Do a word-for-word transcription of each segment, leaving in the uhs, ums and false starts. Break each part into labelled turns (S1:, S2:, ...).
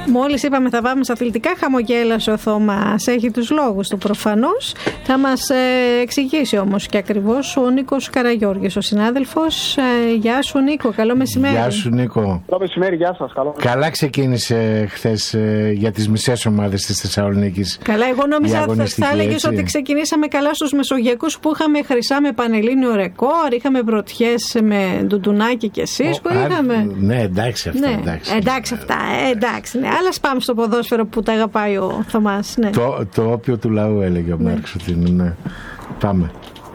S1: Μόλις είπαμε θα πάμε στα αθλητικά, χαμογέλασε ο Θωμάς. Έχει τους λόγους του προφανώς. Θα μας ε, εξηγήσει όμως και ακριβώς ο Νίκος Καραγιώργης, ο συνάδελφος. Ε, γεια σου Νίκο, καλό μεσημέρι.
S2: Γεια σου Νίκο.
S3: Καλό μεσημέρι, γεια σας. Καλό.
S2: Καλά ξεκίνησε χθες ε, για τις μισές ομάδες της Θεσσαλονίκης.
S1: Καλά, εγώ νόμιζα θα, θα έλεγες ότι ξεκινήσαμε καλά στους Μεσογειακούς που είχαμε χρυσά με πανελλήνιο ρεκόρ, είχαμε πρωτιές με Ντουντουνάκη και εσείς που είχαμε.
S2: Ναι, εντάξει αυτά.
S1: Ναι,
S2: εντάξει,
S1: εντάξει αυτά, ε, εντάξει. Ναι. Αλλά πάμε στο ποδόσφαιρο που τα αγαπάει ο Θωμάς. Ναι.
S2: Το, το όπιο του λαού έλεγε ο ναι. Μάρξ ότι είναι. Ναι. Πάμε.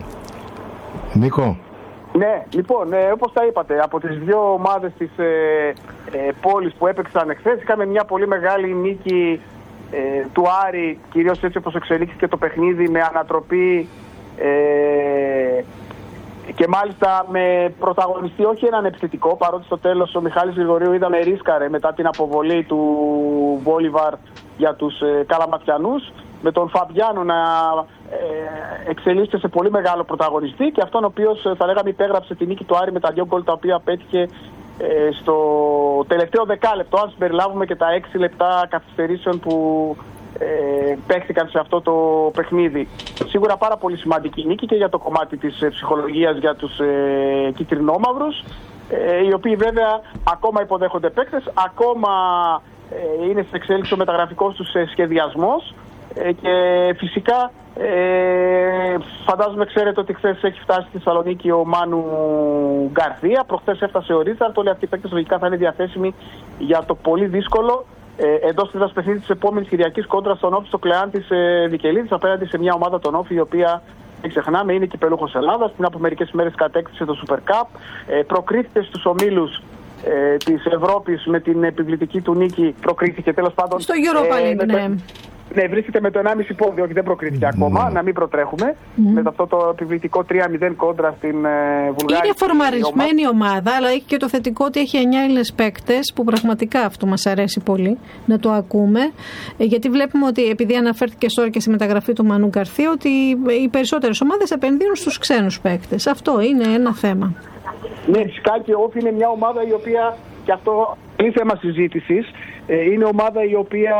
S2: Νίκο.
S3: Ναι, λοιπόν, ε, όπως τα είπατε, από τις δύο ομάδες της ε, ε, πόλης που έπαιξαν εχθές, είχαμε μια πολύ μεγάλη νίκη ε, του Άρη, κυρίως έτσι όπως εξελίχθηκε το παιχνίδι, με ανατροπή ε, και μάλιστα με πρωταγωνιστή όχι έναν επιθετικό, παρότι στο τέλος ο Μιχάλης Γρηγορίου είδαμε ρίσκαρε μετά την αποβολή του Μπόλιβαρ για τους ε, Καλαματιανούς, με τον Φαμπιάνο να ε, εξελίσσεται σε πολύ μεγάλο πρωταγωνιστή και αυτόν ο οποίος θα λέγαμε υπέγραψε τη νίκη του Άρη με τα δύο γκολ τα οποία πέτυχε ε, στο τελευταίο δεκάλεπτο, αν συμπεριλάβουμε και τα έξι λεπτά καθυστερήσεων που ε, παίχτηκαν σε αυτό το παιχνίδι. Σίγουρα πάρα πολύ σημαντική νίκη και για το κομμάτι της ε, ψυχολογίας για τους ε, κυτρινόμαυρους, ε, οι οποίοι βέβαια ακόμα υποδέχονται παίκτες, ακόμα ε, είναι σε εξέλιξη ο μεταγραφικός τους ε, σχεδιασμός. Και φυσικά ε, φαντάζομαι ξέρετε ότι χθες έχει φτάσει στη Θεσσαλονίκη ο Μάνου Γκαρθία, προχθές έφτασε ο Ρίτσαρτ. Όλοι αυτοί οι παίκτες λογικά θα είναι διαθέσιμοι για το πολύ δύσκολο ε, εντός της παιχνίδι της επόμενης Κυριακής κόντρα στον Όφη στο Κλεάν της ε, Βικελίδης, απέναντι σε μια ομάδα των Όφη η οποία, μην ξεχνάμε, είναι κυπελούχος Ελλάδας. Πριν από μερικές μέρες κατέκτησε το Super Cup, ε, προκρίθηκε στους ομίλους ε, της Ευρώπης με την επιβλητική του νίκη, προκρίθηκε τέλος πάντων
S1: στο Europa League, ε, ναι.
S3: Ναι, βρίσκεται με το ενάμιση πόδι, όχι δεν προκρίθηκε mm. ακόμα, να μην προτρέχουμε. Mm. Με αυτό το επιβλητικό τρία μηδέν κόντρα στην ε, Βουλγαρία.
S1: Είναι φορμαρισμένη ομάδα. ομάδα, αλλά έχει και το θετικό ότι έχει εννιά Έλληνες παίκτες, που πραγματικά αυτό μας αρέσει πολύ να το ακούμε. Ε, γιατί βλέπουμε ότι, επειδή αναφέρθηκε τώρα και στη μεταγραφή του Μανού Γκαρθία, ότι οι περισσότερες ομάδες επενδύουν στους ξένους παίκτες. Αυτό είναι ένα θέμα.
S3: Ναι, φυσικά και Όφη είναι μια ομάδα η οποία, και αυτό είναι θέμα συζήτησης, ε, είναι ομάδα η οποία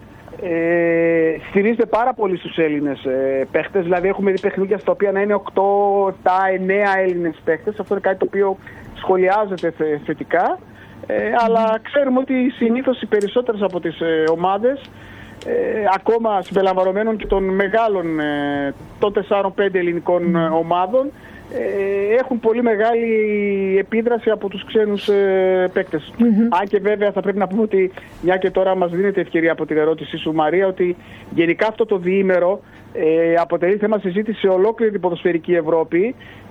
S3: Ε, στηρίζεται πάρα πολύ στους Έλληνες ε, παίχτες. Δηλαδή έχουμε δει παιχνίδια στα οποία να είναι οκτώ, επτά, εννέα Έλληνες παίχτες. Αυτό είναι κάτι το οποίο σχολιάζεται θε, θετικά ε, αλλά ξέρουμε ότι συνήθως οι περισσότερες από τις ε, ομάδες ε, ακόμα συμπεριλαμβανομένων και των μεγάλων ε, των τεσσάρων πέντε ελληνικών ε, ομάδων Ε, έχουν πολύ μεγάλη επίδραση από τους ξένους ε, παίκτες. Mm-hmm. Αν και βέβαια θα πρέπει να πούμε ότι, μια και τώρα μας δίνεται ευκαιρία από την ερώτησή σου Μαρία, ότι γενικά αυτό το διήμερο ε, αποτελεί θέμα συζήτηση σε ολόκληρη την ποδοσφαιρική Ευρώπη